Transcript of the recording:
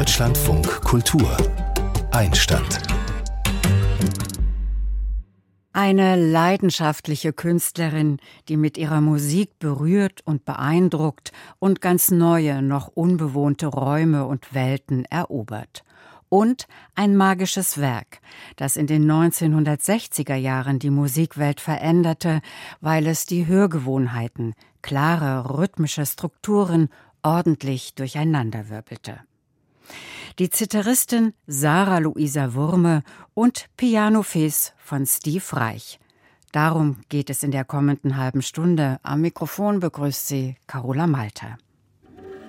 Deutschlandfunk Kultur Einstand. Eine leidenschaftliche Künstlerin, die mit ihrer Musik berührt und beeindruckt und ganz neue, noch unbewohnte Räume und Welten erobert. Und ein magisches Werk, das in den 1960er Jahren die Musikwelt veränderte, weil es die Hörgewohnheiten, klare rhythmische Strukturen ordentlich durcheinanderwirbelte. Die Zitharistin Sarah Luisa Wurme und Piano-Fes von Steve Reich. Darum geht es in der kommenden halben Stunde. Am Mikrofon begrüßt sie Carola Malter.